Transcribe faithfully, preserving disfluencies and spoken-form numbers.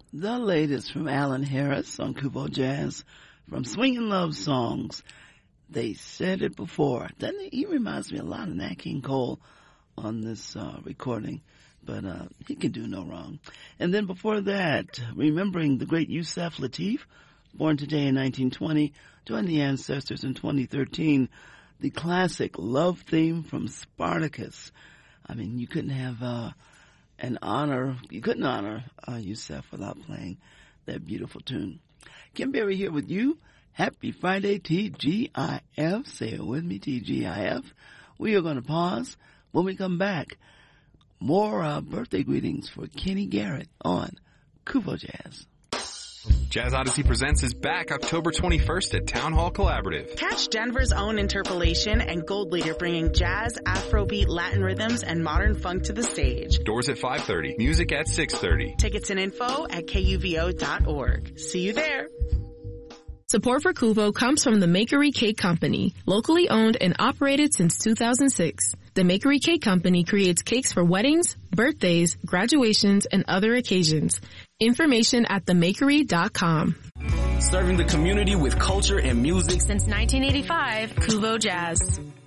The latest from Alan Harris on Kubo Jazz from Swingin' Love Songs. They said it before. Doesn't he? He reminds me a lot of Nat King Cole on this uh, recording, but uh, he can do no wrong. And then before that, remembering the great Yusef Lateef, born today in nineteen twenty, joined the Ancestors in twenty thirteen, the classic love theme from Spartacus. I mean, you couldn't have uh, an honor, you couldn't honor uh, Yusef without playing that beautiful tune. Kim Berry here with you. Happy Friday, T G I F. Say it with me, T G I F. We are going to pause. When we come back, more uh, birthday greetings for Kenny Garrett on Kubo Jazz. Jazz Odyssey Presents is back October twenty-first at Town Hall Collaborative. Catch Denver's own Interpolation and Gold Leader bringing jazz, Afrobeat, Latin rhythms, and modern funk to the stage. Doors at five thirty. Music at six thirty. Tickets and info at K U V O dot org. See you there. Support for Kubo comes from the Makery Cake Company, locally owned and operated since two thousand six. The Makery Cake Company creates cakes for weddings, birthdays, graduations, and other occasions. Information at the makery dot com. Serving the community with culture and music since nineteen eighty-five, Kubo Jazz.